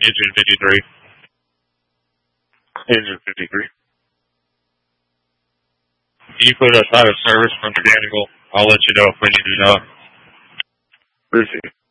Engine 53. Engine 53. Can you put us out of service from Mechanical? I'll let you know if we need to know. Busy.